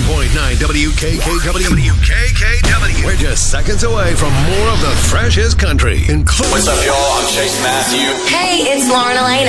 WKKW. WKKW. We're just seconds away from more of the freshest country. What's up, y'all? I'm Chase Matthew. Hey, it's Lauren Elena.